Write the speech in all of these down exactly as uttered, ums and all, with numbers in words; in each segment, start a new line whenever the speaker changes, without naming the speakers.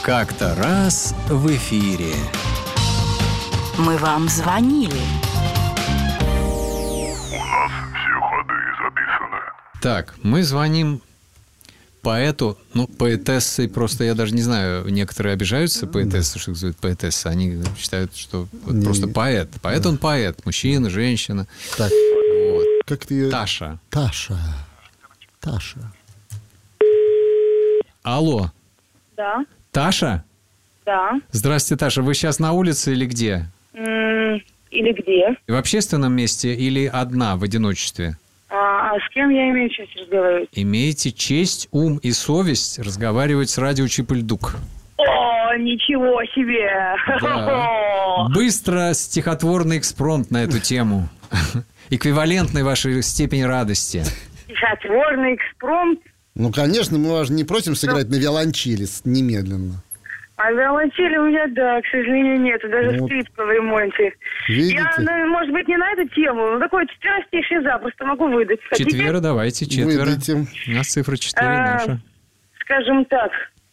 Как-то раз в эфире.
Мы вам звонили.
У нас все ходы записаны.
Так, мы звоним поэту, ну, поэтессой, просто я даже не знаю, некоторые обижаются поэтессы, что их зовут поэтесса, они считают, что вот
Не,
просто
не.
поэт. Поэт он поэт, мужчина, женщина.
Так,
Вот.
как ты ее...
Таша.
Таша. Таша.
Алло,
Да,
Таша?
да.
Здравствуйте, Таша, вы сейчас на улице или где?
М, Или где?
В общественном месте или одна в одиночестве?
А, а с кем я имею честь разговаривать?
Имеете честь, ум и совесть разговаривать с радио Чип-и-Ль-Дук.
О, ничего себе!
Да. Быстро стихотворный экспромт на эту тему. Эквивалентной вашей степени радости.
Стихотворный экспромт.
Ну, конечно, мы вас не просим сыграть на виолончели с- немедленно.
А виолончели у меня, да, к сожалению, нет. Даже
Ну,
скрипка в ремонте.
видите?
Я, ну, может быть, не на эту тему, но такое четверостишее запросто могу выдать. Хотите?
Четверо, давайте, четверо.
Выдайте.
У нас цифра четыре
А,
наша.
Скажем так.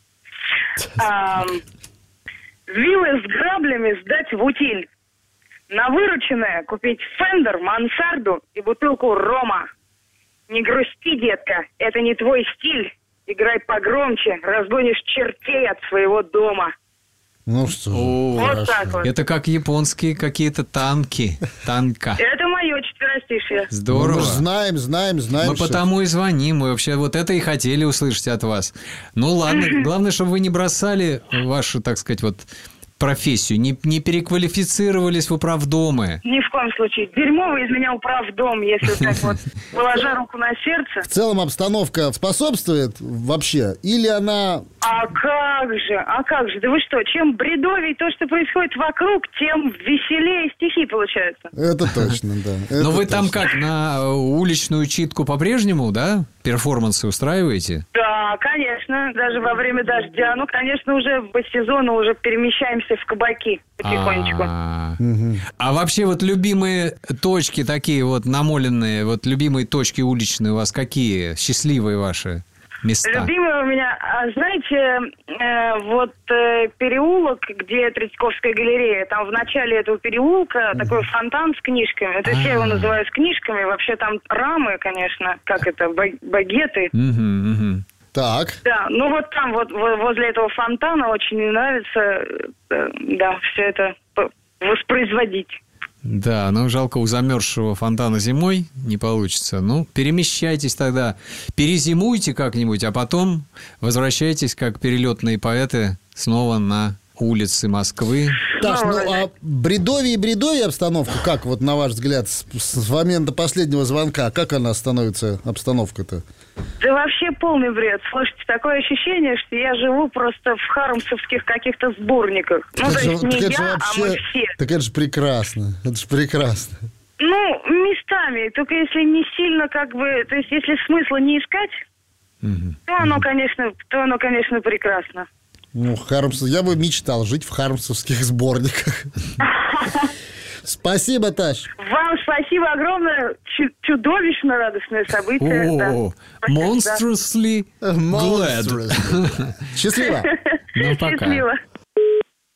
А, вилы с граблями сдать в утиль. На вырученное купить фендер, мансарду и бутылку рома. Не грусти, детка, это не твой стиль. Играй погромче, разгонишь чертей от своего дома.
Ну что же,
О,
Вот
хорошо.
так вот.
Это как японские какие-то танки. Танка.
Это мое четверостишее.
Ну,
Здорово.
мы ж знаем, знаем, знаем.
Мы
всё.
потому и звоним. Мы вообще вот это и хотели услышать от вас. Ну ладно, главное, чтобы вы не бросали вашу, так сказать, вот профессию, не, не переквалифицировались в управдомы.
Ни в коем случае. Дерьмовый из меня управдом, если так вот, положа руку на сердце.
В целом обстановка способствует вообще? Или она...
А как же, а как же, да вы что, чем бредовей то, что происходит вокруг, тем веселее стихи получаются.
Это точно, да.
Но
это
вы там
точно.
как, на уличную читку по-прежнему, да, перформансы устраиваете?
Да, конечно, даже во время дождя. Ну, конечно, уже по сезону уже перемещаемся в кабаки потихонечку.
А, а вообще вот любимые точки такие вот намоленные, вот любимые точки уличные у вас какие? Счастливые ваши места?
Любимый у меня, а, знаете, э, вот э, переулок, где Третьяковская галерея, там в начале этого переулка такой фонтан с книжками. Это все его
А.
называют книжками. Вообще там рамы, конечно, как это, ба- багеты.
Мгм, мгм.
Так.
Да, ну вот там вот во- возле этого фонтана очень мне нравится, э, да, все это п- воспроизводить.
Да, ну жалко, у замерзшего фонтана зимой не получится. Ну, перемещайтесь тогда, перезимуйте как-нибудь, а потом возвращайтесь, как перелетные поэты, снова на улицы Москвы.
Таш, ну
Ой.
а бредовье и бредовье обстановка, как вот на ваш взгляд, с, с момента последнего звонка, как она становится, обстановка-то?
Да вообще полный бред. Слушайте, такое ощущение, что я живу просто в хармсовских каких-то сборниках. Ну,
Так
то
это
есть
же-
не
так это же
я, а мы все.
Так это же прекрасно, это же прекрасно.
Ну, местами, только если не сильно как бы, то есть если смысла не искать,
Мгм.
то оно, конечно, то оно, конечно, прекрасно.
Ну, Хармс, я бы мечтал жить в хармсовских сборниках. Спасибо, Таш.
Вам спасибо огромное. Чу- чудовищно радостное событие. да.
О,
Спасибо, да.
monstrously glad.
Счастливо.
Ну, пока.
Счастливо.